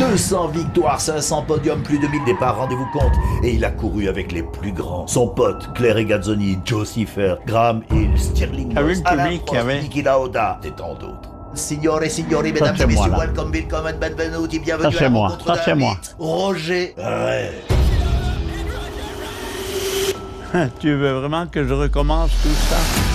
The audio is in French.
200 victoires, 500 podiums, plus de 1000 départs, rendez-vous compte. Et il a couru avec les plus grands. Son pote, Claire Regazzoni, Joe Seifer, Graham Hill, Stirling Moss, Alain Prost, Niki Lauda, et tant d'autres. Signore et signori, mesdames et messieurs, welcome, willkommen, benvenuti, bienvenue à la rencontre d'un mythe, Roger. Ouais. Tu veux vraiment que je recommence tout ça?